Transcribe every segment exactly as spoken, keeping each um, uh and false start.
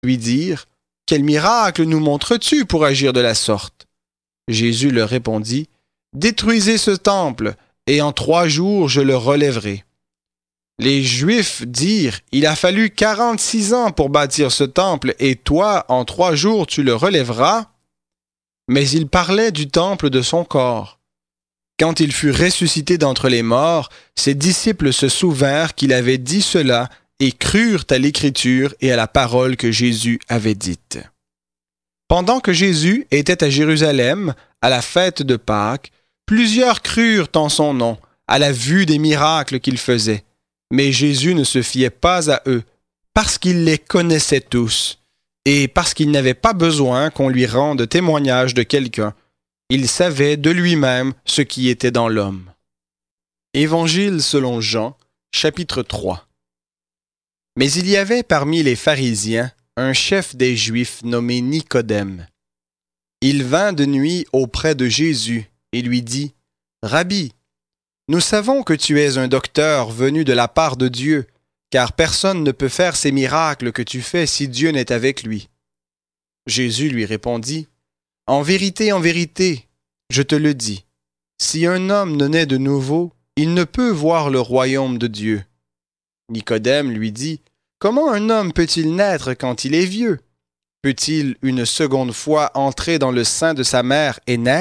lui dirent « Quel miracle nous montres-tu pour agir de la sorte ?» Jésus leur répondit « Détruisez ce temple, et en trois jours je le relèverai. » Les Juifs dirent « Il a fallu quarante-six ans pour bâtir ce temple, et toi, en trois jours, tu le relèveras ?» Mais il parlait du temple de son corps. Quand il fut ressuscité d'entre les morts, ses disciples se souvinrent qu'il avait dit cela et crurent à l'Écriture et à la parole que Jésus avait dite. Pendant que Jésus était à Jérusalem, à la fête de Pâques, plusieurs crurent en son nom, à la vue des miracles qu'il faisait. Mais Jésus ne se fiait pas à eux, parce qu'il les connaissait tous, et parce qu'il n'avait pas besoin qu'on lui rende témoignage de quelqu'un. Il savait de lui-même ce qui était dans l'homme. Évangile selon Jean, chapitre trois. Mais il y avait parmi les pharisiens un chef des Juifs nommé Nicodème. Il vint de nuit auprès de Jésus et lui dit « Rabbi, nous savons que tu es un docteur venu de la part de Dieu, car personne ne peut faire ces miracles que tu fais si Dieu n'est avec lui. » Jésus lui répondit « En vérité, en vérité, je te le dis, si un homme ne naît de nouveau, il ne peut voir le royaume de Dieu. » Nicodème lui dit « Comment un homme peut-il naître quand il est vieux? Peut-il une seconde fois entrer dans le sein de sa mère et naître? »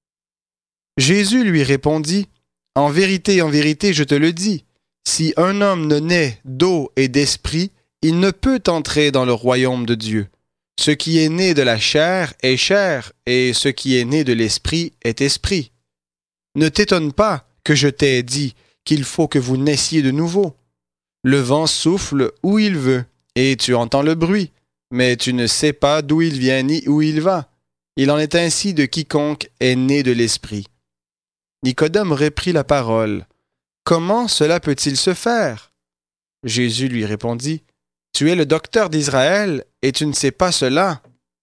Jésus lui répondit « En vérité, en vérité, je te le dis, si un homme ne naît d'eau et d'esprit, il ne peut entrer dans le royaume de Dieu. Ce qui est né de la chair est chair, et ce qui est né de l'esprit est esprit. Ne t'étonne pas que je t'ai dit qu'il faut que vous naissiez de nouveau. Le vent souffle où il veut, et tu entends le bruit, mais tu ne sais pas d'où il vient ni où il va. Il en est ainsi de quiconque est né de l'esprit. » Nicodème reprit la parole. « Comment cela peut-il se faire? » Jésus lui répondit, « Tu es le docteur d'Israël, et tu ne sais pas cela.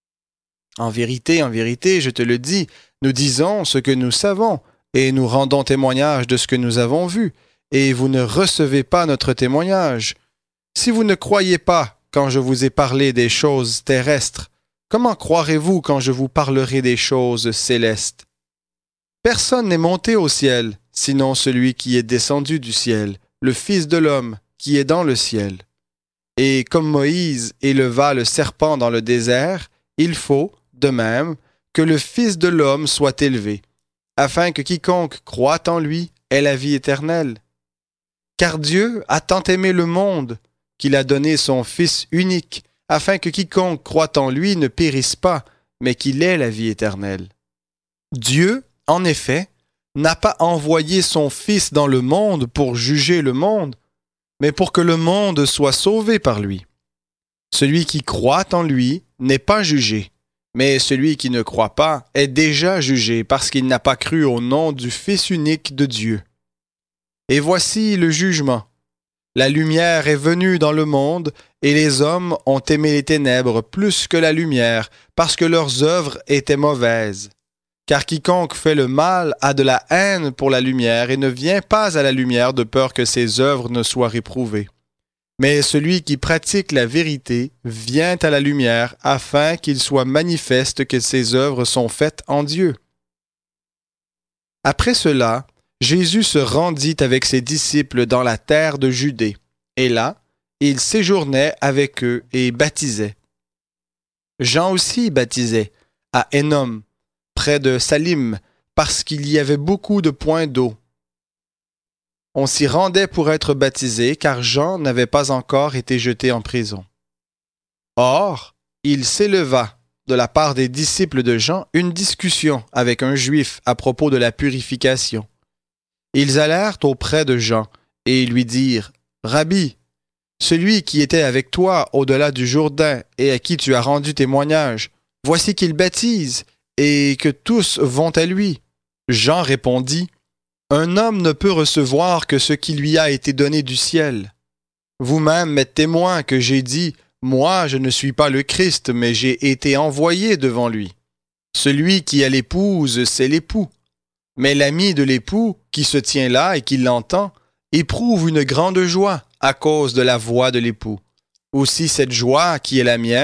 En vérité, en vérité, je te le dis, nous disons ce que nous savons, et nous rendons témoignage de ce que nous avons vu, et vous ne recevez pas notre témoignage. Si vous ne croyez pas quand je vous ai parlé des choses terrestres, comment croirez-vous quand je vous parlerai des choses célestes? Personne n'est monté au ciel, sinon celui qui est descendu du ciel, le Fils de l'homme, qui est dans le ciel. Et comme Moïse éleva le serpent dans le désert, il faut, de même, que le Fils de l'homme soit élevé, afin que quiconque croit en lui ait la vie éternelle. Car Dieu a tant aimé le monde qu'il a donné son Fils unique, afin que quiconque croit en lui ne périsse pas, mais qu'il ait la vie éternelle. Dieu, en effet, n'a pas envoyé son Fils dans le monde pour juger le monde, mais pour que le monde soit sauvé par lui. Celui qui croit en lui n'est pas jugé, mais celui qui ne croit pas est déjà jugé parce qu'il n'a pas cru au nom du Fils unique de Dieu. Et voici le jugement. La lumière est venue dans le monde, et les hommes ont aimé les ténèbres plus que la lumière, parce que leurs œuvres étaient mauvaises. Car quiconque fait le mal a de la haine pour la lumière et ne vient pas à la lumière de peur que ses œuvres ne soient réprouvées. Mais celui qui pratique la vérité vient à la lumière afin qu'il soit manifeste que ses œuvres sont faites en Dieu. Après cela, Jésus se rendit avec ses disciples dans la terre de Judée, et là, il séjournait avec eux et baptisait. Jean aussi baptisait, à Énom, près de Salim, parce qu'il y avait beaucoup de points d'eau. On s'y rendait pour être baptisé, car Jean n'avait pas encore été jeté en prison. Or, il s'éleva, de la part des disciples de Jean, une discussion avec un Juif à propos de la purification. Ils allèrent auprès de Jean et lui dirent « Rabbi, celui qui était avec toi au-delà du Jourdain et à qui tu as rendu témoignage, voici qu'il baptise et que tous vont à lui. » Jean répondit « Un homme ne peut recevoir que ce qui lui a été donné du ciel. Vous-même êtes témoin que j'ai dit « Moi, je ne suis pas le Christ, mais j'ai été envoyé devant lui. Celui qui a l'épouse, c'est l'époux. Mais l'ami de l'époux, qui se tient là et qui l'entend, éprouve une grande joie à cause de la voix de l'époux. aussi cette joie qui est la mienne.